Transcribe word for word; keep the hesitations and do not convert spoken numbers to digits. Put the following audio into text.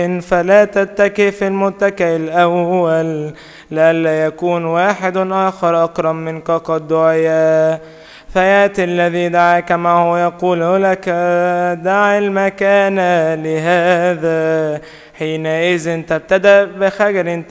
فلا تتكئ في المتكئ الأول، لئلا يكون واحد آخر أكرم منك قد دعي، فيأتي الذي دعاك معه يقول لك دع المكان لهذا، حينئذ تبتدأ بخجل